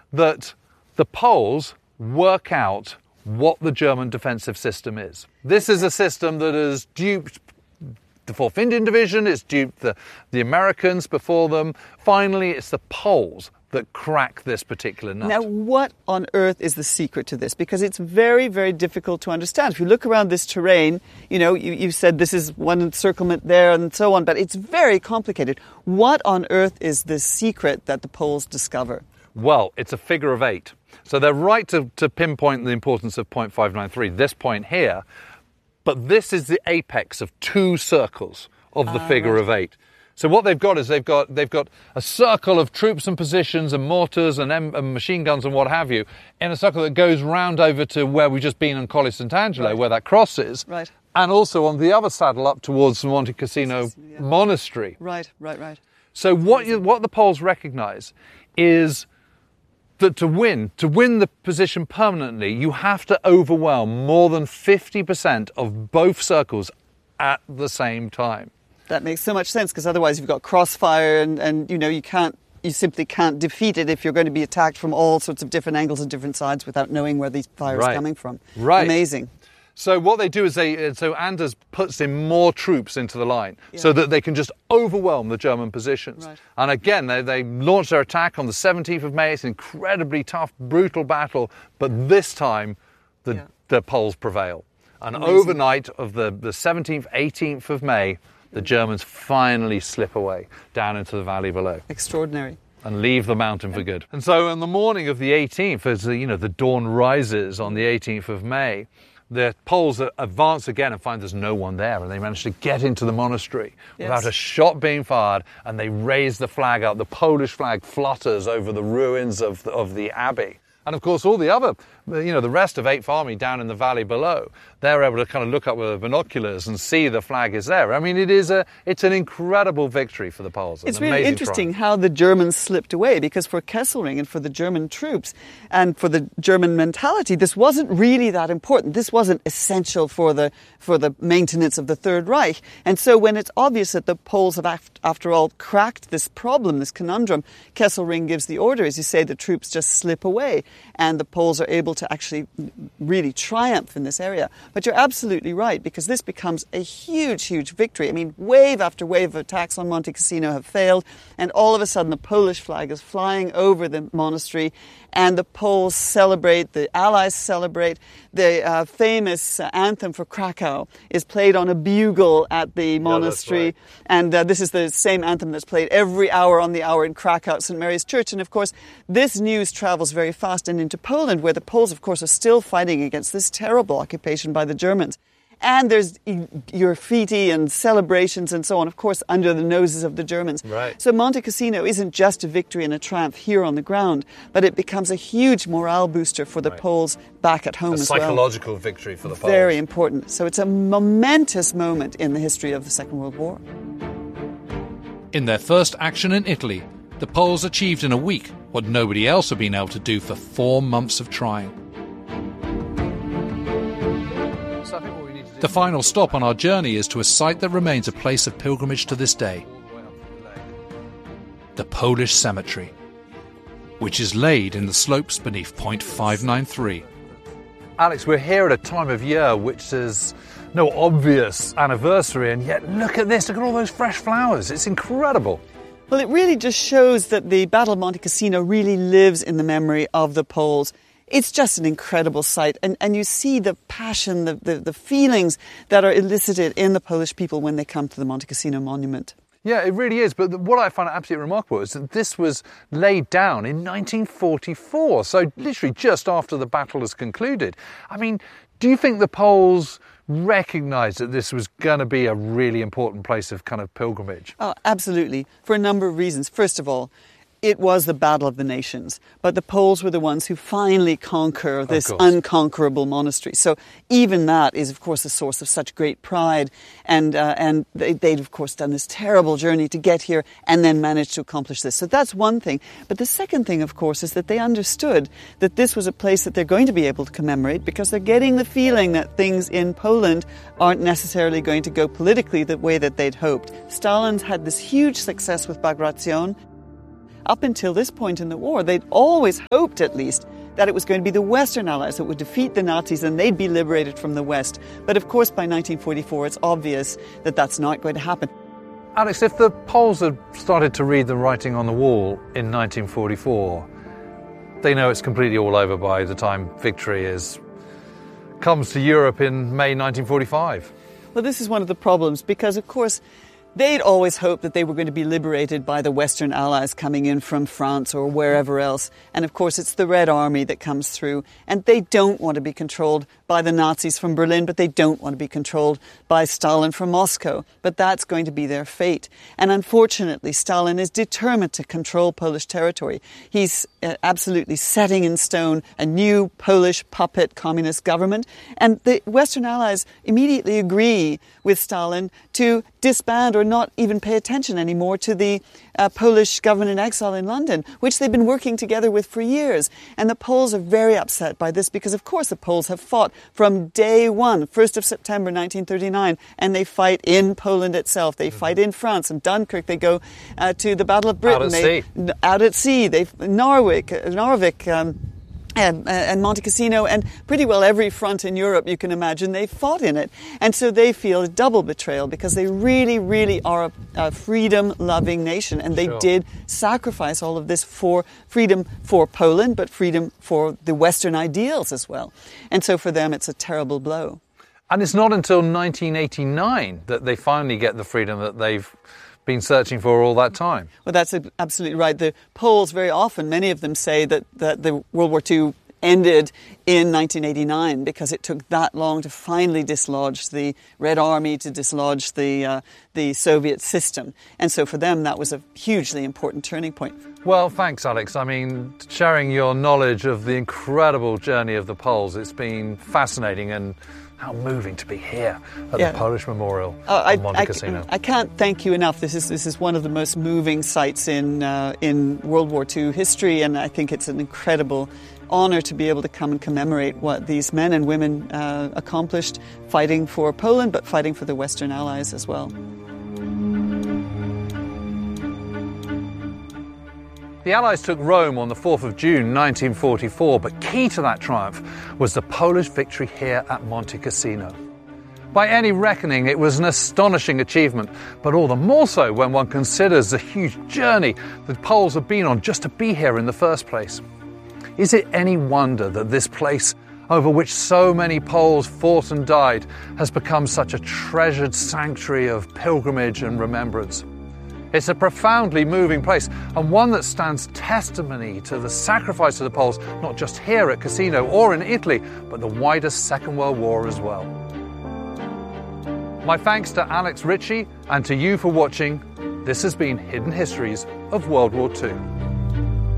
that the Poles work out what the German defensive system is. This is a system that has duped the 4th Indian Division, it's duped the Americans before them. Finally, it's the Poles that crack this particular nut. Now, what on earth is the secret to this? Because it's very, very difficult to understand. If you look around this terrain, you've said this is one encirclement there and so on, but it's very complicated. What on earth is the secret that the Poles discover? Well, it's a figure of 8. So they're right to pinpoint the importance of 0.593, this point here, but this is the apex of 2 circles of the figure of 8. So what they've got is they've got a circle of troops and positions and mortars and machine guns and what have you, in a circle that goes round over to where we've just been on Colle Sant'Angelo, where that cross is, right, and also on the other saddle up towards the Monte Cassino Monastery. Right. So what the Poles recognise is that to win the position permanently, you have to overwhelm more than 50% of both circles at the same time. That makes so much sense, because otherwise you've got crossfire and you simply can't defeat it if you're going to be attacked from all sorts of different angles and different sides without knowing where the fire is coming from. Right. Amazing. So what they do is so Anders puts in more troops into the line so that they can just overwhelm the German positions. Right. And again, they launch their attack on the 17th of May. It's an incredibly tough, brutal battle, but this time the Poles prevail. And overnight of the 17th, 18th of May, the Germans finally slip away down into the valley below. Extraordinary. And leave the mountain for good. And so on the morning of the 18th, as the dawn rises on the 18th of May, the Poles advance again and find there's no one there, and they manage to get into the monastery without a shot being fired, and they raise the flag up. The Polish flag flutters over the ruins of the abbey. And of course, all the other, the rest of 8th Army down in the valley below, they're able to kind of look up with binoculars and see the flag is there. I mean, it's an incredible victory for the Poles. It's really interesting how the Germans slipped away, because for Kesselring and for the German troops and for the German mentality, this wasn't really that important. This wasn't essential for the maintenance of the Third Reich. And so when it's obvious that the Poles have, after all, cracked this problem, this conundrum, Kesselring gives the order, as you say, the troops just slip away, and the Poles are able to actually really triumph in this area. But you're absolutely right, because this becomes a huge, huge victory. I mean, wave after wave of attacks on Monte Cassino have failed, and all of a sudden the Polish flag is flying over the monastery, and the Poles celebrate, the Allies celebrate. The famous anthem for Krakow is played on a bugle at the monastery, right. And this is the same anthem that's played every hour on the hour in Krakow at St. Mary's Church. And of course, this news travels very fast and into Poland, where the Poles, of course, are still fighting against this terrible occupation by the Germans. And there's graffiti and celebrations and so on, of course, under the noses of the Germans. Right. So Monte Cassino isn't just a victory and a triumph here on the ground, but it becomes a huge morale booster for the Poles back at home as well. A psychological victory for the Poles. Very important. So it's a momentous moment in the history of the Second World War. In their first action in Italy, the Poles achieved in a week what nobody else had been able to do for 4 months of trying. The final stop on our journey is to a site that remains a place of pilgrimage to this day. The Polish Cemetery, which is laid in the slopes beneath Point 593. Alex, we're here at a time of year which is no obvious anniversary, and yet look at this, look at all those fresh flowers. It's incredible. Well, it really just shows that the Battle of Monte Cassino really lives in the memory of the Poles. It's just an incredible sight, and you see the passion, the feelings that are elicited in the Polish people when they come to the Monte Cassino monument. Yeah, it really is. But what I find absolutely remarkable is that this was laid down in 1944, so literally just after the battle has concluded. I mean, do you think the Poles recognised that this was going to be a really important place of kind of pilgrimage? Oh, absolutely, for a number of reasons. First of all, it was the Battle of the Nations, but the Poles were the ones who finally conquer this unconquerable monastery. So even that is, of course, a source of such great pride. And they'd, of course, done this terrible journey to get here and then managed to accomplish this. So that's one thing. But the second thing, of course, is that they understood that this was a place that they're going to be able to commemorate, because they're getting the feeling that things in Poland aren't necessarily going to go politically the way that they'd hoped. Stalin's had this huge success with Bagration. up until this point in the war, they'd always hoped, at least, that it was going to be the Western Allies that would defeat the Nazis and they'd be liberated from the West. But of course, by 1944, it's obvious that that's not going to happen. Alex, if the Poles had started to read the writing on the wall in 1944, they know it's completely all over by the time victory comes to Europe in May 1945. Well, this is one of the problems because, of course, they'd always hoped that they were going to be liberated by the Western Allies coming in from France or wherever else. And of course, it's the Red Army that comes through. And they don't want to be controlled by the Nazis from Berlin, but they don't want to be controlled by Stalin from Moscow. But that's going to be their fate. And unfortunately, Stalin is determined to control Polish territory. He's absolutely setting in stone a new Polish puppet communist government. And the Western Allies immediately agree with Stalin to disband or not even pay attention anymore to the Polish government in exile in London, which they've been working together with for years. And the Poles are very upset by this because, of course, the Poles have fought from day one, 1st of September 1939, and they fight in Poland itself. They fight in France. In Dunkirk, they go to the Battle of Britain. Out at sea. Narvik, and Monte Cassino, and pretty well every front in Europe you can imagine, they fought in it. And so they feel a double betrayal because they really, really are a freedom-loving nation, and they did sacrifice all of this for freedom for Poland, but freedom for the Western ideals as well. And so for them, it's a terrible blow. And it's not until 1989 that they finally get the freedom that they've been searching for all that time. Well, that's absolutely right. The Poles very often, many of them say that the World War II ended in 1989 because it took that long to finally dislodge the Red Army, to dislodge the Soviet system. And so for them, that was a hugely important turning point. Well, thanks, Alex. I mean, sharing your knowledge of the incredible journey of the Poles, it's been fascinating and how moving to be here at the Polish Memorial on Monte Cassino. I can't thank you enough. This is one of the most moving sites in World War II history, and I think it's an incredible honour to be able to come and commemorate what these men and women accomplished, fighting for Poland, but fighting for the Western Allies as well. The Allies took Rome on the 4th of June 1944, but key to that triumph was the Polish victory here at Monte Cassino. By any reckoning, it was an astonishing achievement, but all the more so when one considers the huge journey the Poles have been on just to be here in the first place. Is it any wonder that this place, over which so many Poles fought and died, has become such a treasured sanctuary of pilgrimage and remembrance? It's a profoundly moving place, and one that stands testimony to the sacrifice of the Poles, not just here at Cassino or in Italy, but the wider Second World War as well. My thanks to Alex Ritchie and to you for watching. This has been Hidden Histories of World War II.